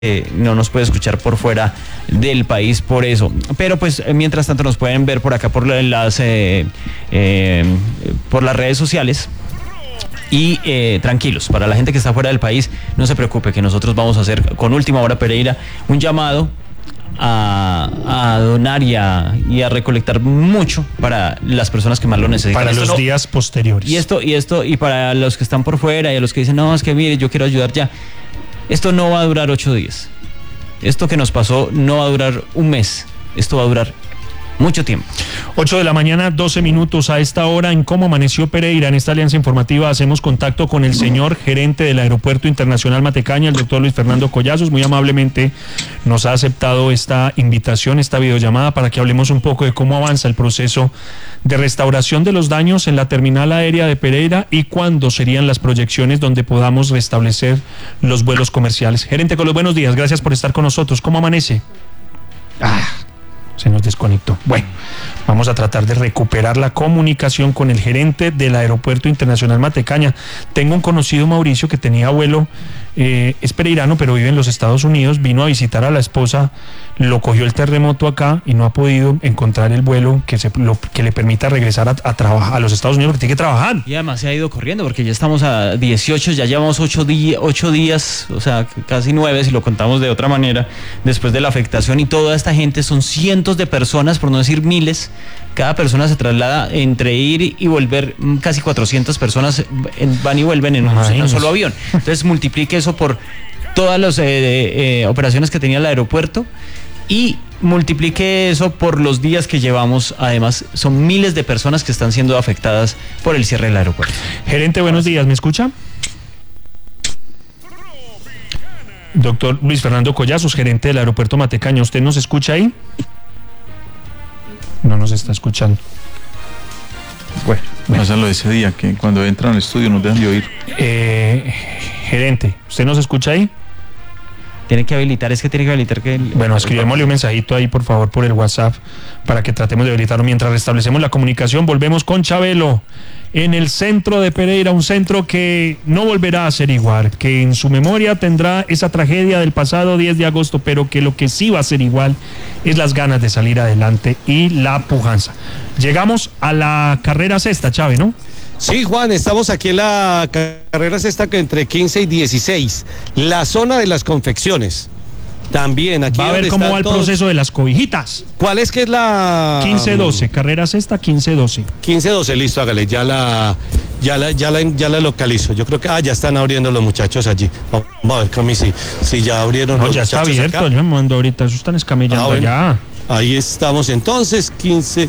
no nos puede escuchar por fuera del país por eso. Pero pues mientras tanto nos pueden ver por acá por las redes sociales. Y tranquilos, para la gente que está fuera del país, no se preocupe, que nosotros vamos a hacer con Última Hora Pereira un llamado a donar y a recolectar mucho para las personas que más lo necesitan. Para los días posteriores. Y para los que están por fuera y a los que dicen, no, es que mire, yo quiero ayudar ya. Esto no va a durar 8 días. Esto que nos pasó no va a durar un mes. Esto va a durar mucho tiempo. 8 de la mañana, 12 minutos a esta hora en Cómo Amaneció Pereira. En esta alianza informativa hacemos contacto con el señor gerente del Aeropuerto Internacional Matecaña, el doctor Luis Fernando Collazos. Muy amablemente nos ha aceptado esta invitación, esta videollamada, para que hablemos un poco de cómo avanza el proceso de restauración de los daños en la terminal aérea de Pereira y cuándo serían las proyecciones donde podamos restablecer los vuelos comerciales. Gerente, con los buenos días, gracias por estar con nosotros. ¿Cómo amanece? Se nos desconectó. Bueno, vamos a tratar de recuperar la comunicación con el gerente del Aeropuerto Internacional Matecaña. Tengo un conocido, Mauricio, que tenía vuelo, es pereirano, pero vive en los Estados Unidos, vino a visitar a la esposa, lo cogió el terremoto acá y no ha podido encontrar el vuelo que le permita regresar a trabajar a los Estados Unidos, porque tiene que trabajar. Y además se ha ido corriendo, porque ya estamos a 18, ya llevamos 8 días, o sea, casi 9, si lo contamos de otra manera, después de la afectación, y toda esta gente, son cientos de personas, por no decir miles. Cada persona se traslada entre ir y volver, casi 400 personas van y vuelven en un solo avión. Entonces multiplique eso por todas las operaciones que tenía el aeropuerto y multiplique eso por los días que llevamos. Además, son miles de personas que están siendo afectadas por el cierre del aeropuerto. Gerente, buenos días, ¿me escucha? Doctor Luis Fernando Collazos, gerente del Aeropuerto Matecaña, ¿usted nos escucha ahí? No nos está escuchando. Bueno. Pasa lo de ese día, que cuando entran al estudio nos dejan de oír. Gerente, ¿usted nos escucha ahí? Tiene que habilitar que... Bueno, escribémosle un mensajito ahí, por favor, por el WhatsApp, para que tratemos de habilitarlo. Mientras restablecemos la comunicación, volvemos con Chabelo, en el centro de Pereira, un centro que no volverá a ser igual, que en su memoria tendrá esa tragedia del pasado 10 de agosto, pero que lo que sí va a ser igual es las ganas de salir adelante y la pujanza. Llegamos a la carrera sexta, Chave, ¿no? Sí, Juan, estamos aquí en la carrera sexta, que entre 15 y 16, la zona de las confecciones. También aquí va a ver cómo va el proceso de las cobijitas. ¿Cuál es que es la...? 15-12, carrera sexta, 15-12. 15-12, listo, hágale, ya la localizo. Yo creo que ya están abriendo los muchachos allí. Vamos a ver, Cami, si ya abrieron los ya muchachos. Ya está abierto, yo me mando ahorita, eso están escamellando allá. Ahí estamos entonces, 15-12.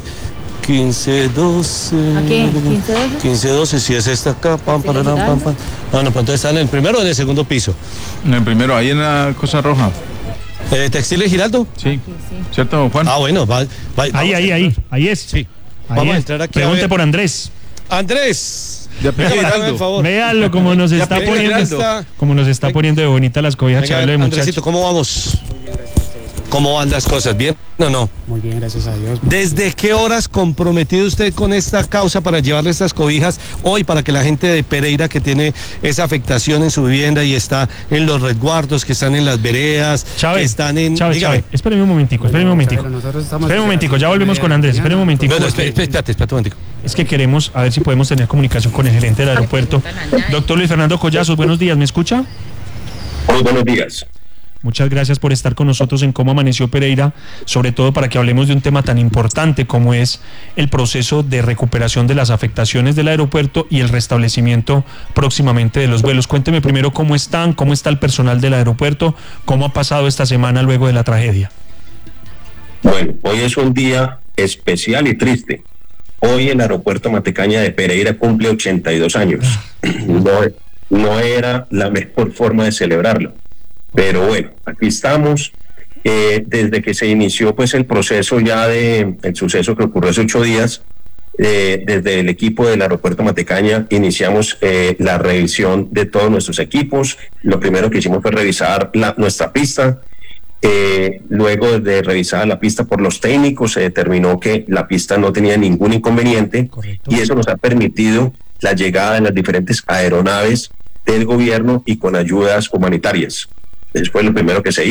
¿Aquí? 15-12, si es esta acá, pam. No, pues entonces están en el primero o en el segundo piso. En el primero, ahí en la cosa roja. ¿Textiles Giraldo? Sí. ¿Cierto, Juan? Bueno, ahí es. Sí. Vamos a entrar aquí. Pregunte por Andrés. Andrés. Por favor. Véanlo como nos está poniendo de bonita las cobijas, Chabelo, de muchachos. ¿Cómo vamos? ¿Cómo van las cosas? ¿Bien o no? Muy bien, gracias a Dios. ¿Desde qué horas comprometido usted con esta causa para llevarle estas cobijas hoy, para que la gente de Pereira, que tiene esa afectación en su vivienda y está en los resguardos, que están en las veredas, que están en... Chávez, espéreme un momentico. Espéreme un momentico, ya volvemos con Andrés. Espéreme un momentico. Bueno, espérate un momentico. Es que queremos, a ver si podemos tener comunicación con el gerente del aeropuerto. Doctor Luis Fernando Collazos, buenos días, ¿me escucha? Muy buenos días. Muchas gracias por estar con nosotros en Cómo Amaneció Pereira, sobre todo para que hablemos de un tema tan importante como es el proceso de recuperación de las afectaciones del aeropuerto y el restablecimiento próximamente de los vuelos. Cuénteme primero cómo está el personal del aeropuerto, cómo ha pasado esta semana luego de la tragedia. Bueno, hoy es un día especial y triste. Hoy el aeropuerto Matecaña de Pereira cumple 82 años. No era la mejor forma de celebrarlo. Pero bueno, aquí estamos. Desde que se inició pues el proceso ya el suceso que ocurrió hace 8 días, desde el equipo del aeropuerto Matecaña iniciamos la revisión de todos nuestros equipos. Lo primero que hicimos fue revisar nuestra pista. Luego de revisar la pista por los técnicos, se determinó que la pista no tenía ningún inconveniente. Correcto. Y eso nos ha permitido la llegada de las diferentes aeronaves del gobierno y con ayudas humanitarias. Eso fue lo primero que se hizo.